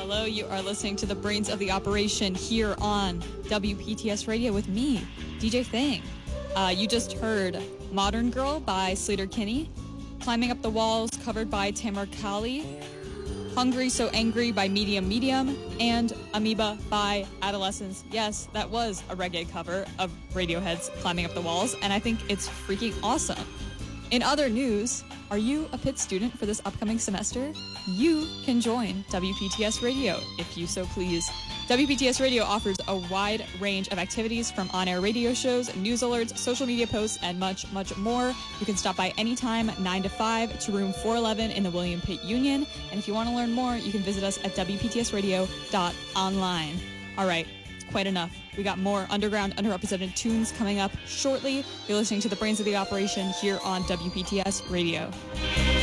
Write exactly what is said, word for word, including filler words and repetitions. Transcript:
Hello, you are listening to the Brains of the Operation here on W P T S Radio with me, D J Thing. Uh, you just heard Modern Girl by Sleater Kinney, Climbing Up the Walls covered by Tamar Kali, Hungry So Angry by Medium Medium, and Amoeba by Adolescence. Yes, that was a reggae cover of Radiohead's Climbing Up the Walls, and I think it's freaking awesome. In other news, are you a Pitt student for this upcoming semester? You can join W P T S Radio if you so please. W P T S Radio offers a wide range of activities from on-air radio shows, news alerts, social media posts, and much, much more. You can stop by anytime, nine to five, to room four eleven in the William Pitt Union. And if you want to learn more, you can visit us at w p t s radio dot online. All right, it's quite enough. We got more underground, underrepresented tunes coming up shortly. You're listening to the Brains of the Operation here on W P T S Radio.